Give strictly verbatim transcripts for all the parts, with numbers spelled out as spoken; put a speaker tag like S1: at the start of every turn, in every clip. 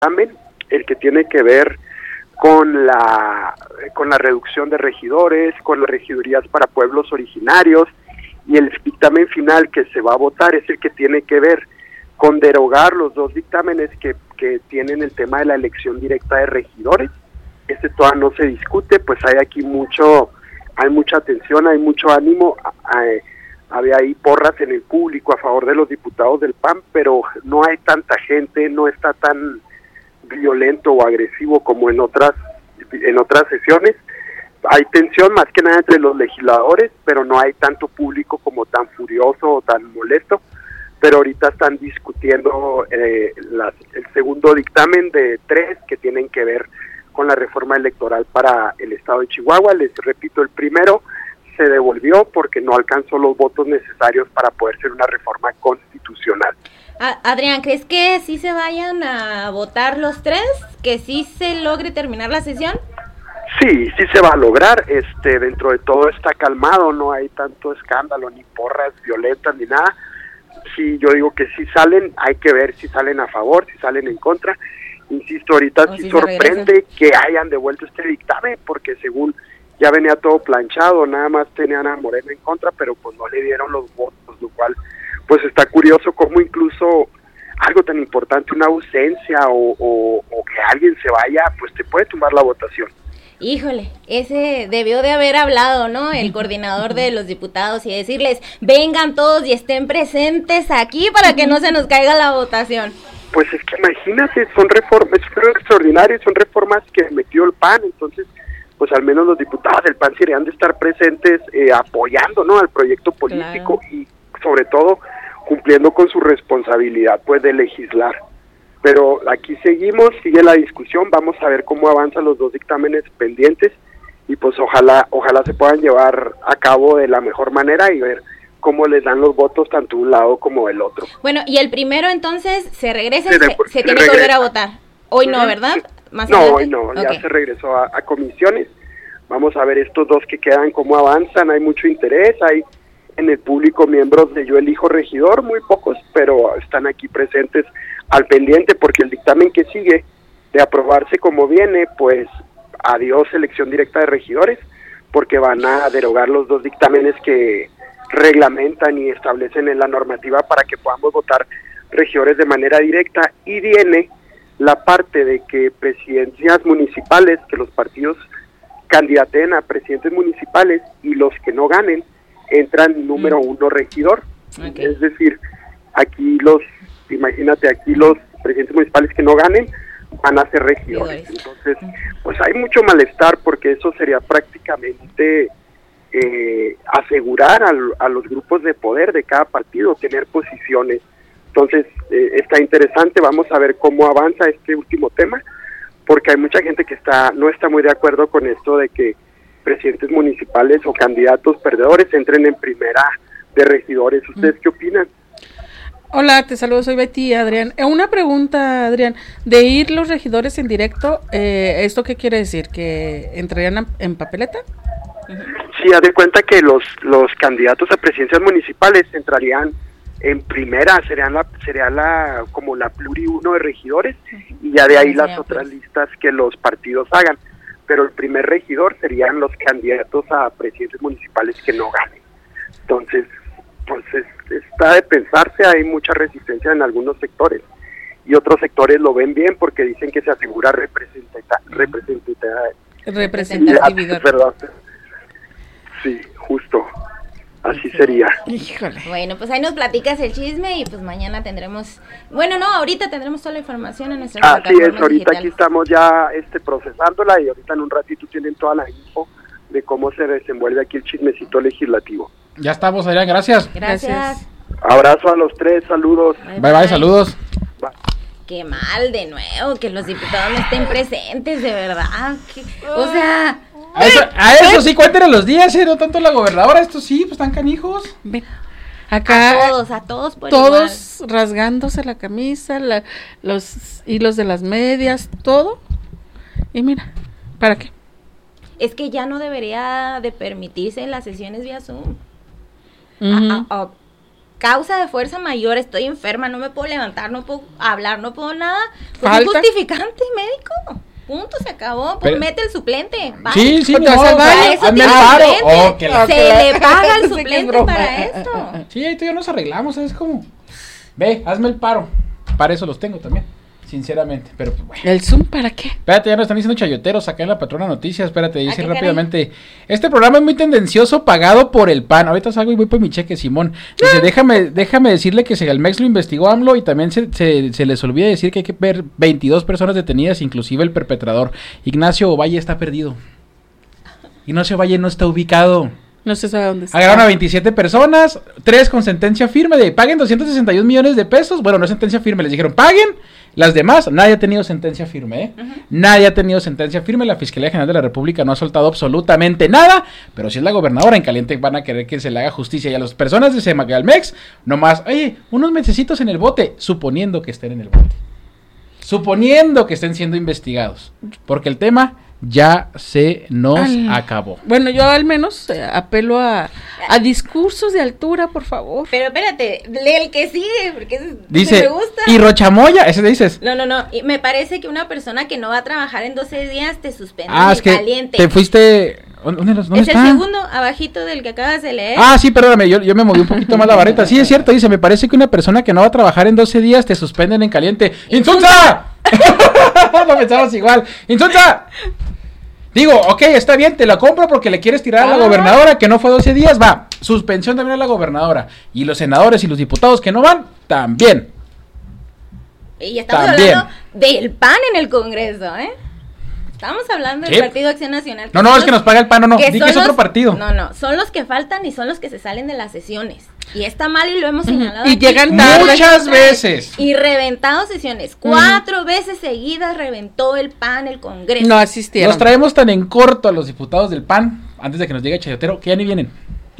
S1: dictamen, el que tiene que ver con la con la reducción de regidores, con las regidurías para pueblos originarios, y el dictamen final que se va a votar es el que tiene que ver con derogar los dos dictámenes que, que tienen el tema de la elección directa de regidores. Este todavía no se discute, pues hay aquí mucho, hay mucha atención, hay mucho ánimo, hay, había ahí porras en el público a favor de los diputados del P A N, pero no hay tanta gente, no está tan violento o agresivo como en otras en otras sesiones. Hay tensión más que nada entre los legisladores, pero no hay tanto público como tan furioso o tan molesto. Pero ahorita están discutiendo eh, las, el segundo dictamen de tres que tienen que ver con la reforma electoral para el estado de Chihuahua. Les repito, el primero se devolvió porque no alcanzó los votos necesarios para poder ser una reforma constitucional.
S2: Adrián, ¿crees que sí se vayan a votar los tres? ¿Que sí se logre terminar la sesión?
S1: Sí, sí se va a lograr. Este, dentro de todo está calmado, no hay tanto escándalo, ni porras violentas, ni nada. Sí, yo digo que si salen, hay que ver si salen a favor, si salen en contra. Insisto, ahorita oh, sí si sorprende que hayan devuelto este dictamen, porque según ya venía todo planchado, nada más tenían a Morena en contra, pero pues no le dieron los votos, lo cual pues está curioso cómo incluso algo tan importante, una ausencia o, o, o que alguien se vaya, pues te puede tumbar la votación.
S2: Híjole, ese debió de haber hablado, ¿no? El coordinador de los diputados y decirles, vengan todos y estén presentes aquí para que no se nos caiga la votación.
S1: Pues es que imagínate, son reformas, es extraordinario, son reformas que metió el P A N, entonces pues al menos los diputados del P A N serían de estar presentes eh, apoyando, ¿no?, al proyecto político. Claro. Y sobre todo cumpliendo con su responsabilidad pues de legislar. Pero aquí seguimos, sigue la discusión, vamos a ver cómo avanzan los dos dictámenes pendientes y pues ojalá ojalá se puedan llevar a cabo de la mejor manera y ver cómo les dan los votos tanto un lado como el otro.
S2: Bueno, y el primero entonces se regresa se y se, se, se tiene regresa. que volver a votar. Hoy no, ¿verdad?
S1: Más no, adelante. hoy no, okay. Ya se regresó a, a comisiones. Vamos a ver estos dos que quedan cómo avanzan, hay mucho interés, hay en el público miembros de Yo Elijo Regidor, muy pocos, pero están aquí presentes al pendiente porque el dictamen que sigue de aprobarse como viene, pues adiós elección directa de regidores, porque van a derogar los dos dictámenes que reglamentan y establecen en la normativa para que podamos votar regidores de manera directa, y viene la parte de que presidencias municipales, que los partidos candidaten a presidentes municipales y los que no ganen, entran número mm. uno regidor. Okay. Es decir, aquí los, imagínate, aquí los presidentes municipales que no ganen van a ser regidores. Entonces, pues hay mucho malestar porque eso sería prácticamente eh, asegurar a, a los grupos de poder de cada partido tener posiciones. Entonces, eh, está interesante, vamos a ver cómo avanza este último tema, porque hay mucha gente que está no está muy de acuerdo con esto de que presidentes municipales o candidatos perdedores entren en primera de regidores. ¿Ustedes qué opinan?
S3: Hola, te saludo, soy Betty, Adrián. Eh, una pregunta, Adrián, de ir los regidores en directo, eh, ¿esto qué quiere decir? ¿Que entrarían a, en papeleta?
S1: Sí, haz de cuenta que los los candidatos a presidencias municipales entrarían en primera, serían la sería la como la pluri uno de regidores, y ya de ahí las otras listas que los partidos hagan. Pero el primer regidor serían los candidatos a presidentes municipales que no ganen. Entonces, pues es, está de pensarse, hay mucha resistencia en algunos sectores, y otros sectores lo ven bien porque dicen que se asegura representatividad. Representatividad.
S3: Representatividad.
S1: Perdón. Sí, justo. Así sería.
S2: Híjole. Bueno, pues ahí nos platicas el chisme y pues mañana tendremos, bueno, no, ahorita tendremos toda la información en nuestras
S1: Así
S2: plataformas
S1: es, ahorita
S2: digitales.
S1: Aquí estamos ya este procesándola y ahorita en un ratito tienen toda la info de cómo se desenvuelve aquí el chismecito legislativo.
S4: Ya estamos, Adrián, gracias.
S2: Gracias.
S3: Gracias.
S1: Abrazo a los tres, saludos.
S4: Bye, bye, bye saludos.
S1: Bye.
S2: Qué mal de nuevo que los diputados no estén presentes, de verdad. Que, o sea...
S4: A eso, a eso sí, cuéntenle los días, ¿eh? No tanto la gobernadora, estos sí, pues están canijos.
S3: Ven. Acá
S2: a todos, a todos por
S3: todos
S2: igual.
S3: Rasgándose la camisa, la, los hilos de las medias, todo. Y mira, ¿para qué?
S2: Es que ya no debería de permitirse las sesiones vía Zoom.
S3: Uh-huh.
S2: a, a, a, causa de fuerza mayor, estoy enferma, no me puedo levantar, no puedo hablar, no puedo nada, pues
S3: ¿Falta?
S2: un justificante médico. Punto, se acabó, pues
S4: Pero,
S2: mete el suplente. Bye.
S4: Sí, sí,
S3: Pues
S4: no,
S3: te vas al baño,
S2: Para eso
S4: hazme el
S2: tiene
S4: paro.
S2: suplente.
S4: Oh, que la-
S2: Se le paga al
S3: Sé que es
S2: suplente
S3: broma.
S2: para esto.
S4: Sí, ahí tú ya nos arreglamos, ¿sabes cómo? Ve, hazme el paro. Para eso los tengo también, sinceramente, pero pues bueno.
S3: ¿El Zoom para qué?
S4: Espérate, ya nos están diciendo chayoteros acá en la Patrona Noticias. Espérate,
S2: ¿A
S4: dice
S2: qué
S4: rápidamente. Este programa es muy tendencioso, pagado por el P A N. Ahorita salgo y voy por mi cheque, Simón. Dice, déjame, déjame decirle que Segalmex lo investigó AMLO y también se, se, se les olvida decir que hay que ver veintidós personas detenidas, inclusive el perpetrador. Ignacio Valle está perdido. Ignacio Valle no está ubicado.
S3: No se sabe dónde está.
S4: Agarraron a veintisiete personas, tres con sentencia firme de paguen doscientos sesenta y un millones de pesos. Bueno, no es sentencia firme, les dijeron paguen. Las demás, nadie ha tenido sentencia firme, ¿eh? Uh-huh. Nadie ha tenido sentencia firme. La Fiscalía General de la República no ha soltado absolutamente nada. Pero si es la gobernadora en caliente, van a querer que se le haga justicia. Y a las personas de Segalmex, nomás, oye, unos mesecitos en el bote, suponiendo que estén en el bote. Suponiendo que estén siendo investigados. Porque el tema ya se nos Al... acabó.
S3: Bueno, yo al menos eh, apelo a, a discursos de altura, por favor.
S2: Pero espérate, lee el que sigue, porque ese,
S4: dice,
S2: ese me gusta.
S4: Y Rochamoya, ese dices.
S2: No, no, no, y me parece que una persona que no va a trabajar en doce días te suspende
S4: ah,
S2: en
S4: es que
S2: caliente.
S4: Te fuiste... ¿Dónde, dónde
S2: es
S4: está?
S2: el segundo, abajito del que acabas de leer.
S4: Ah, sí, perdóname, yo, yo me moví un poquito más la barreta. Sí, es cierto, dice, me parece que una persona que no va a trabajar en doce días te suspenden en caliente. ¡Insulta! Lo pensamos igual. ¡Insulta! Digo, ok, está bien, te la compro porque le quieres tirar ah. a la gobernadora que no fue doce días, va. Suspensión también a la gobernadora. Y los senadores y los diputados que no van, también.
S2: Y estamos también. hablando del P A N en el Congreso, ¿eh? Estamos hablando del ¿Sí? Partido Acción Nacional.
S4: No, no, es que nos paga el P A N, no, no. Di que es
S2: los,
S4: otro partido.
S2: No, no, son los que faltan y son los que se salen de las sesiones. Y está mal y lo hemos señalado.
S3: Y
S2: aquí.
S3: llegan tarde.
S4: Muchas veces.
S2: Y reventado sesiones. Cuatro uh-huh. veces seguidas reventó el P A N el Congreso.
S3: No asistieron.
S4: Nos traemos tan en corto a los diputados del P A N, antes de que nos llegue Chayotero, que ya ni vienen.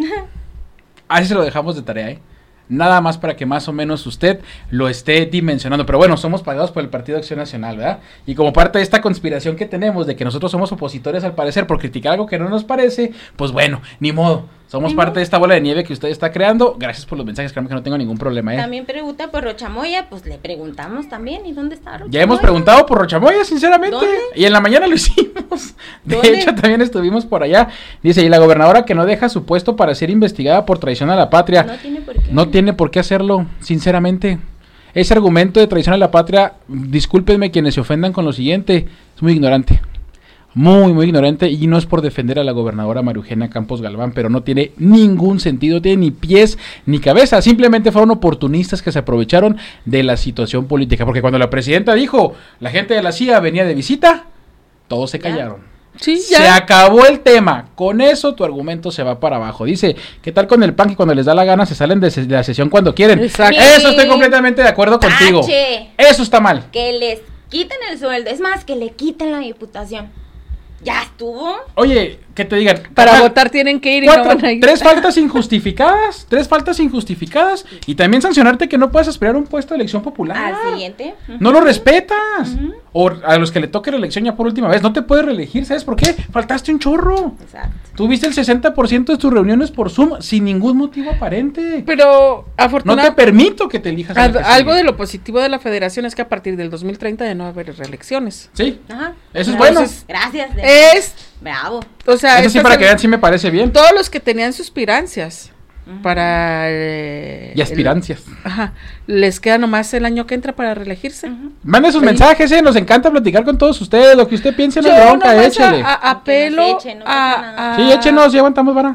S4: Así se lo dejamos de tarea, ¿eh? Nada más para que más o menos usted lo esté dimensionando. Pero bueno, somos pagados por el Partido Acción Nacional, ¿verdad? Y como parte de esta conspiración que tenemos de que nosotros somos opositores al parecer por criticar algo que no nos parece, pues bueno, ni modo. Somos parte de esta bola de nieve que usted está creando. Gracias por los mensajes, créanme que no tengo ningún problema, ¿eh?
S2: También pregunta por Rochamoya, pues le preguntamos también. ¿Y dónde está Rochamoya?
S4: Ya hemos preguntado por Rochamoya, sinceramente.
S2: ¿Dónde?
S4: Y en la mañana lo hicimos. De
S2: ¿Dónde?
S4: hecho, también estuvimos por allá. Dice, y la gobernadora que no deja su puesto para ser investigada por traición a la patria.
S2: No tiene por qué.
S4: No tiene por qué hacerlo, sinceramente. Ese argumento de traición a la patria, discúlpenme quienes se ofendan con lo siguiente, es muy ignorante. Muy, muy ignorante, y no es por defender a la gobernadora María Eugenia Campos Galván, pero no tiene ningún sentido, no tiene ni pies ni cabeza, simplemente fueron oportunistas que se aprovecharon de la situación política, porque cuando la presidenta dijo, la gente de la C I A venía de visita, todos se callaron.
S3: Sí, ya.
S4: Se acabó el tema, con eso tu argumento se va para abajo. Dice, ¿qué tal con el P A N que cuando les da la gana se salen de, de la sesión cuando quieren?
S3: Exacto.
S4: Eso estoy completamente de acuerdo contigo.
S2: Tache.
S4: Eso está mal.
S2: Que les quiten el sueldo, es más, que le quiten la diputación. ¿Ya estuvo?
S4: Oye, que te digan.
S3: Para
S4: ajá,
S3: votar tienen que ir y
S4: cuatro,
S3: no van a ir.
S4: Tres faltas injustificadas, tres faltas injustificadas y también sancionarte que no puedes aspirar a un puesto de elección popular.
S2: Al siguiente. Uh-huh.
S4: No lo respetas.
S2: Uh-huh.
S4: O a los que le toque reelección ya por última vez, no te puedes reelegir, ¿sabes por qué? Faltaste un chorro.
S2: Exacto.
S4: Tuviste el sesenta por ciento de tus reuniones por Zoom sin ningún motivo aparente.
S3: Pero afortunadamente
S4: no te permito que te elijas.
S3: Al, algo de lo positivo de la federación es que a partir del dos mil treinta ya no va a haber reelecciones.
S4: Sí.
S2: Ajá.
S4: Eso es
S2: Entonces,
S4: bueno.
S2: Gracias.
S3: Es
S2: bravo.
S3: O sea,
S4: eso sí para que vean sí me parece bien.
S3: Todos los que tenían suspirancias uh-huh. para eh,
S4: y aspirancias.
S3: El, ajá. Les queda nomás el año que entra para reelegirse.
S4: Uh-huh. Mande sus Ahí. mensajes, eh, nos encanta platicar con todos ustedes, lo que usted piense en la bronca, échele.
S3: A, a apelo
S2: no eche, no
S3: a, a,
S4: sí, échenos, ya aguantamos, vara.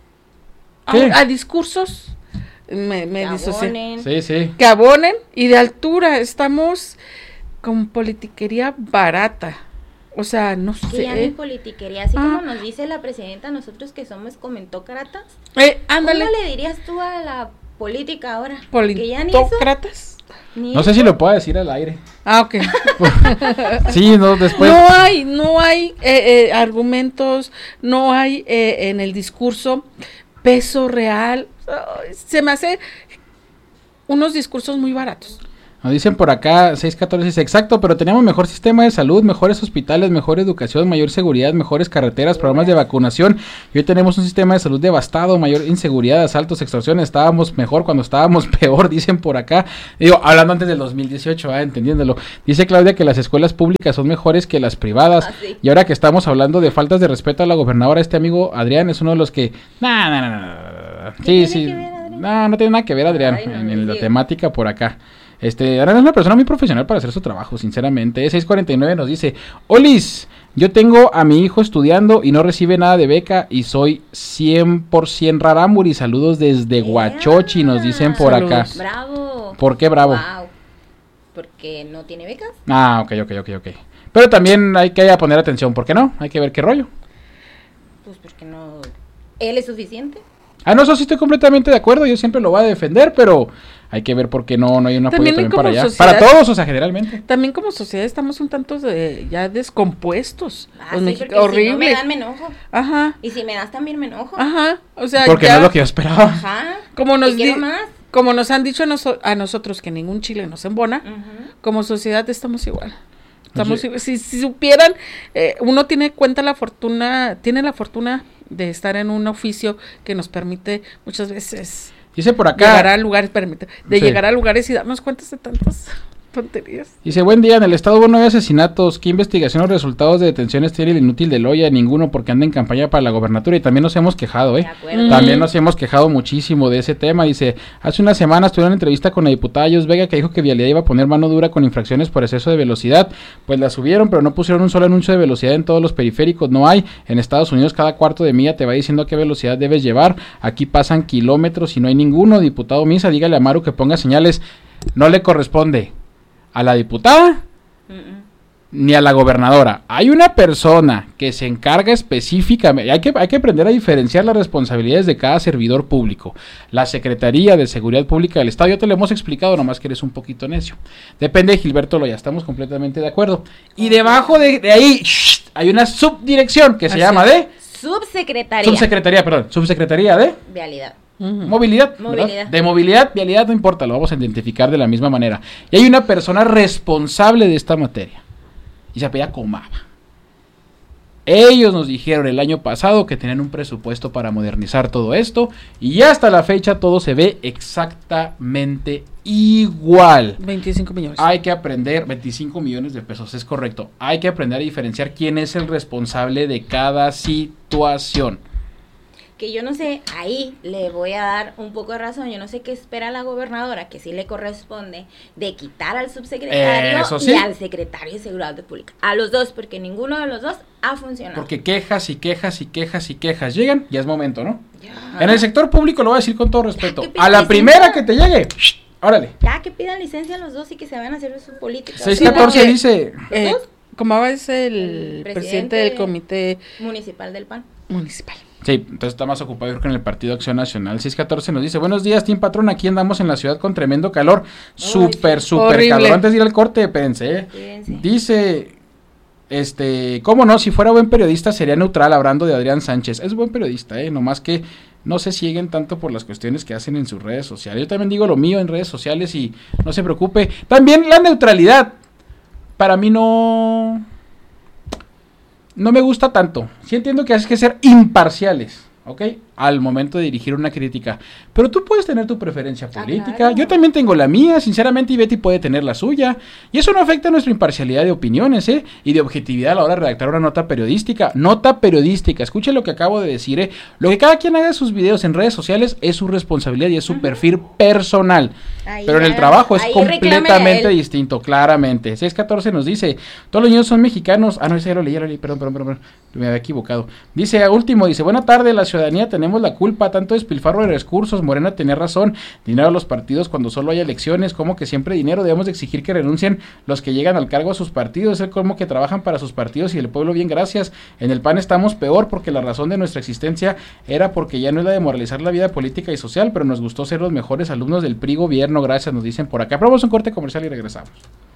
S3: A, a discursos me, me
S2: que
S3: disocié.
S4: Sí, sí.
S3: Que abonen y de altura. Estamos con politiquería barata. O sea, no
S2: que
S3: sé.
S2: Ya no hay politiquería, así
S3: ah.
S2: como nos dice la presidenta, nosotros que somos comentócratas.
S3: Eh, ándale.
S2: ¿Cómo le dirías tú a la política ahora?
S3: ¿Politócratas?
S4: No sé si lo puedo decir al aire.
S3: Ah, ok.
S4: Sí, no, después.
S3: No hay, no hay eh, eh, argumentos, no hay eh, en el discurso peso real. Oh, se me hace unos discursos muy baratos.
S4: Nos dicen por acá, seis catorce, dice, exacto, pero teníamos mejor sistema de salud, mejores hospitales, mejor educación, mayor seguridad, mejores carreteras, programas de vacunación. Y hoy tenemos un sistema de salud devastado, mayor inseguridad, asaltos, extorsiones. Estábamos mejor cuando estábamos peor, dicen por acá. Digo, hablando antes del dos mil dieciocho, ¿eh? Entendiéndolo. Dice Claudia que las escuelas públicas son mejores que las privadas. Ah, sí. Y ahora que estamos hablando de faltas de respeto a la gobernadora, este amigo Adrián es uno de los que... No, no, no, no. Sí, sí. No, no tiene nada que ver, Adrián, Ay, no, en, en la temática por acá. Este, Adrián es una persona muy profesional para hacer su trabajo, sinceramente. seis cuarenta y nueve nos dice, Olis, yo tengo a mi hijo estudiando y no recibe nada de beca y soy cien por ciento rarámuri. Saludos desde Huachochi, nos dicen por Saludos. acá.
S2: Bravo.
S4: ¿Por qué bravo?
S2: Wow. ¿Porque no tiene becas?
S4: Ah, ok, ok, ok, ok. Pero también hay que poner atención, ¿por qué no? Hay que ver qué rollo.
S2: Pues porque no... ¿Él es suficiente?
S4: Ah, no, eso sí estoy completamente de acuerdo, yo siempre lo voy a defender, pero hay que ver por qué no, no hay un apoyo también, también para allá. Sociedad, para todos, o sea, generalmente.
S3: También como sociedad estamos un tanto de, ya descompuestos.
S2: Ah, sí, porque horrible. Si no me dan, me enojo.
S3: Ajá.
S2: Y si me das, también me enojo.
S3: Ajá, o sea,
S4: porque ya, no es lo que yo esperaba.
S2: Ajá.
S3: Como nos,
S2: di- más.
S3: Como nos han dicho a, noso- a nosotros que ningún chile nos embona, uh-huh. como sociedad estamos igual. Estamos, si, si supieran, eh, uno tiene cuenta la fortuna, tiene la fortuna de estar en un oficio que nos permite muchas veces
S4: dice por acá
S3: llegar a lugares, permite, de
S4: sí.
S3: llegar a lugares y darnos cuenta de tantas tonterías.
S4: Dice, buen día, en el estado hubo nueve asesinatos, ¿qué investigación o resultados de detenciones tiene el inútil de Loya? Ninguno, porque anda en campaña para la gobernatura y también nos hemos quejado, ¿eh? Mm. También nos hemos quejado muchísimo de ese tema. Dice, hace unas semanas tuve una entrevista con la diputada Yos Vega que dijo que Vialidad iba a poner mano dura con infracciones por exceso de velocidad, pues la subieron, pero no pusieron un solo anuncio de velocidad en todos los periféricos, no hay. En Estados Unidos cada cuarto de milla te va diciendo qué velocidad debes llevar, aquí pasan kilómetros y no hay ninguno. Diputado Misa, dígale a Maru que ponga señales, no le corresponde a la diputada uh-uh. ni a la gobernadora. Hay una persona que se encarga específicamente, hay que, hay que aprender a diferenciar las responsabilidades de cada servidor público. La Secretaría de Seguridad Pública del Estado, ya te lo hemos explicado, nomás que eres un poquito necio. Depende de Gilberto Loya, estamos completamente de acuerdo. Y debajo de, de ahí shh, hay una subdirección que se Así llama de...
S2: Subsecretaría.
S4: Subsecretaría, perdón. Subsecretaría de...
S2: Vialidad.
S4: Uh-huh. Movilidad,
S2: movilidad.
S4: De movilidad, vialidad, no importa, lo vamos a identificar de la misma manera. Y hay una persona responsable de esta materia y se apellida Comaba. Ellos nos dijeron el año pasado que tenían un presupuesto para modernizar todo esto y ya hasta la fecha todo se ve exactamente igual.
S3: veinticinco millones.
S4: Hay que aprender, veinticinco millones de pesos, es correcto. Hay que aprender a diferenciar quién es el responsable de cada situación.
S2: Que yo no sé, ahí le voy a dar un poco de razón, yo no sé qué espera la gobernadora, que sí le corresponde, de quitar al subsecretario
S4: ¿sí?
S2: y al secretario de Seguridad Pública, a los dos, porque ninguno de los dos ha funcionado.
S4: Porque quejas y quejas y quejas y quejas llegan, ya es momento, ¿no? Ya. En el sector público, lo voy a decir con todo respeto, a la licencia. Primera que te llegue, shh, órale.
S2: Ya, que pidan licencia los dos y que se vayan a hacer su política.
S4: seis catorce dice...
S3: Eh, Comaba es el, el presidente, presidente del comité
S2: municipal del P A N.
S3: Municipal.
S4: Sí, entonces está más ocupado yo creo que en el Partido Acción Nacional. seis catorce nos dice, buenos días, Team Patrón, aquí andamos en la ciudad con tremendo calor. Súper, súper calor. Antes de ir al corte, pensé, ¿eh? Fíjense. Dice, este, cómo no, si fuera buen periodista sería neutral, hablando de Adrián Sánchez. Es buen periodista, ¿eh? Nomás que no se siguen tanto por las cuestiones que hacen en sus redes sociales. Yo también digo lo mío en redes sociales y no se preocupe. También la neutralidad, para mí no... No me gusta tanto. Sí entiendo que hay que ser imparciales, ¿ok? Al momento de dirigir una crítica. Pero tú puedes tener tu preferencia política. Ah, claro. Yo también tengo la mía, sinceramente, y Betty puede tener la suya. Y eso no afecta a nuestra imparcialidad de opiniones, ¿eh? Y de objetividad a la hora de redactar una nota periodística. Nota periodística. Escuche lo que acabo de decir, ¿eh? Lo que cada quien haga en sus videos en redes sociales es su responsabilidad y es su uh-huh. perfil personal. Ahí Pero en el trabajo es completamente distinto, claramente. seis catorce nos dice, todos los niños son mexicanos. Ah, no, ese ya lo leí, ya lo leí, perdón, perdón, perdón. Me había equivocado. Dice, último, dice, buena tarde, la ciudadanía tenemos la culpa, tanto despilfarro de recursos. Morena tenía razón, dinero a los partidos cuando solo hay elecciones, como que siempre dinero, debemos de exigir que renuncien los que llegan al cargo a sus partidos, es como que trabajan para sus partidos y el pueblo bien, gracias. En el P A N estamos peor porque la razón de nuestra existencia era porque ya no es la de moralizar la vida política y social, pero nos gustó ser los mejores alumnos del P R I gobierno, gracias, nos dicen por acá. Probamos un corte comercial y regresamos.